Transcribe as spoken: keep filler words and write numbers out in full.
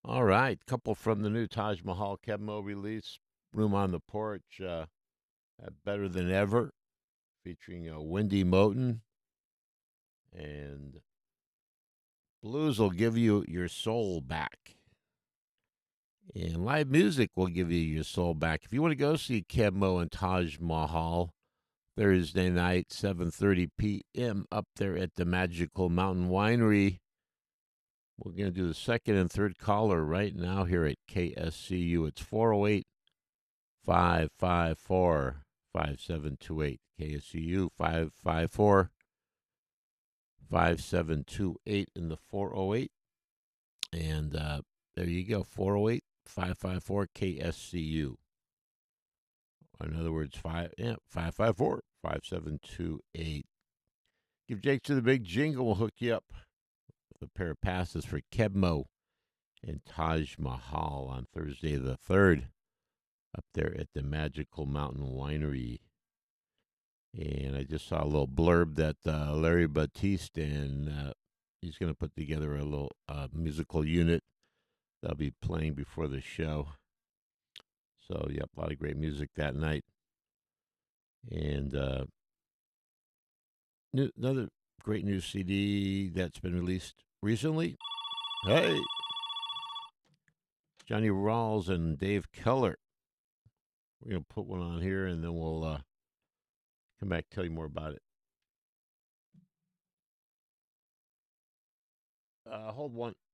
All right, couple from the new Taj Mahal Kebmo release, "Room on the Porch," uh, uh, "Better Than Ever," featuring uh, Wendy Moten, and "Blues will give you your soul back," and live music will give you your soul back. If you want to go see Kebmo and Taj Mahal Thursday night, seven thirty p m up there at the Magical Mountain Winery, we're going to do the second and third caller right now here at K S C U. It's four oh eight five five four five seven two eight. K S C U five five four five seven two eight in the four oh eight. And uh, there you go, four oh eight five five four K S C U. In other words, five yeah, five five four five seven two eight. Give Jake to the big jingle. We'll hook you up with a pair of passes for Kebmo and Taj Mahal on Thursday the third up there at the Magical Mountain Winery. And I just saw a little blurb that uh, Larry Batiste and uh, he's going to put together a little uh, musical unit that'll be playing before the show. So, yep, a lot of great music that night. And uh, new, another great new C D that's been released recently. Hey, Johnny Rawls and Dave Keller. We're going to put one on here and then we'll uh, come back and tell you more about it. Uh, hold one.